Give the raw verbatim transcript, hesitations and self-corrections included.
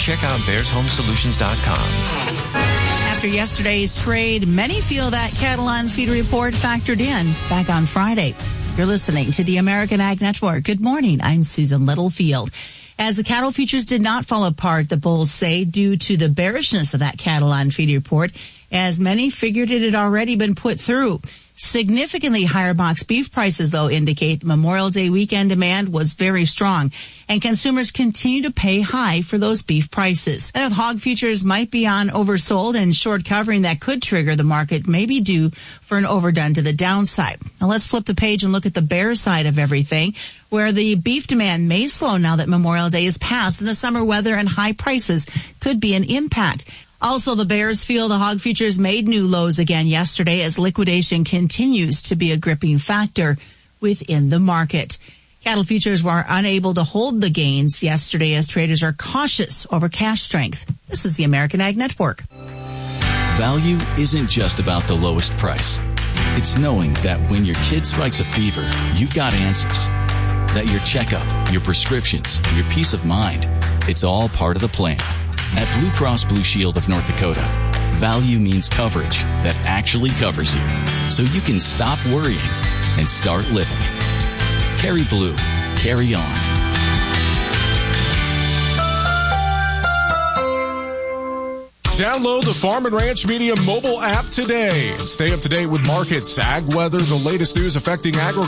check out bears home solutions dot com. After yesterday's trade, many feel that cattle on feed report factored in back on Friday. You're listening to the American Ag Network. Good morning. I'm Susan Littlefield. As the cattle futures did not fall apart, the bulls say, due to the bearishness of that cattle on feed report, as many figured it had already been put through. Significantly higher box beef prices, though, indicate the Memorial Day weekend demand was very strong, and consumers continue to pay high for those beef prices. And if hog futures might be on oversold and short covering, that could trigger the market, may be due for an overdone to the downside. Now let's flip the page and look at the bear side of everything, where the beef demand may slow now that Memorial Day is past, and the summer weather and high prices could be an impact. Also, the bears feel the hog futures made new lows again yesterday as liquidation continues to be a gripping factor within the market. Cattle futures were unable to hold the gains yesterday as traders are cautious over cash strength. This is the American Ag Network. Value isn't just about the lowest price. It's knowing that when your kid spikes a fever, you've got answers. That your checkup, your prescriptions, your peace of mind, it's all part of the plan. At Blue Cross Blue Shield of North Dakota, value means coverage that actually covers you, so you can stop worrying and start living. Carry Blue. Carry on. Download the Farm and Ranch Media mobile app today and stay up to date with markets, ag weather, the latest news affecting agriculture.